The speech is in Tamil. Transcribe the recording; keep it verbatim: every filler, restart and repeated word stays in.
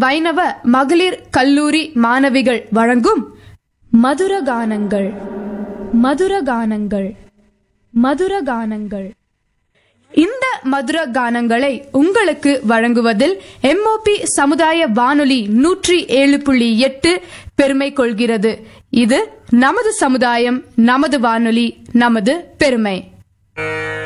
வைணவ மகளிர் கல்லூரி மாணவிகள் வழங்கும் மதுரகானங்கள் மதுரகானங்கள் மதுரகானங்கள் இந்த மதுர கானங்களை உங்களுக்கு வழங்குவதில் எம்ஓபி சமுதாய வானொலி நூற்றி ஏழு புள்ளி எட்டு பெருமை கொள்கிறது. இது நமது சமுதாயம், நமது வானொலி, நமது பெருமை.